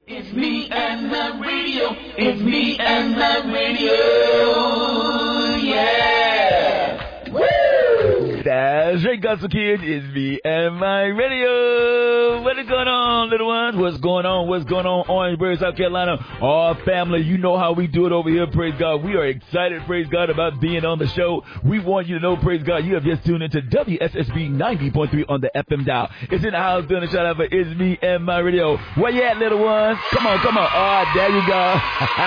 It's me and my radio. It's me and my radio. Yeah. Woo! That's right, Gospel Kids. It's me and my radio. What is going on, little ones? What's going on? What's going on, Orangeburg, South Carolina? Our family, you know how we do it over here, praise God. We are excited, praise God, about being on the show. We want you to know, praise God, you have just tuned into WSSB 90.3 on the FM dial. It's in the house doing a shout out for It's Me and My Radio. Where you at, little ones? Come on, come on. All right, there you go.